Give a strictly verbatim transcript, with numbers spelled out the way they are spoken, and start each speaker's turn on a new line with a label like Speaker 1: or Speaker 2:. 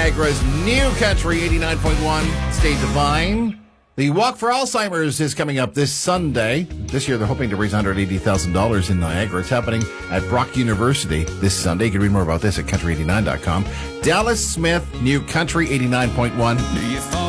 Speaker 1: Niagara's New Country eighty-nine point one. Stay divine. The Walk for Alzheimer's is coming up this Sunday. This year, they're hoping to raise one hundred eighty thousand dollars in Niagara. It's happening at Brock University this Sunday. You can read more about this at country eighty-nine dot com. Dallas Smith, New Country eighty-nine point one.
Speaker 2: Do you fall